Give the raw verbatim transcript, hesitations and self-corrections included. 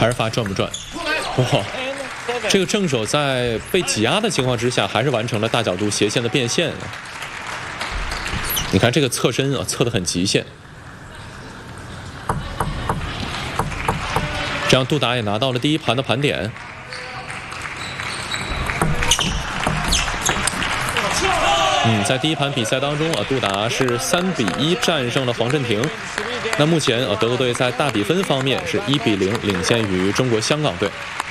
还是发转不转？哇，这个正手在被挤压的情况之下，还是完成了大角度斜线的变现。你看这个侧身啊，侧得很极限。这样杜达也拿到了第一盘的盘点。嗯，在第一盘比赛当中啊，杜达是三比一战胜了黄镇廷。那目前啊，德国队在大比分方面是一比零领先于中国香港队。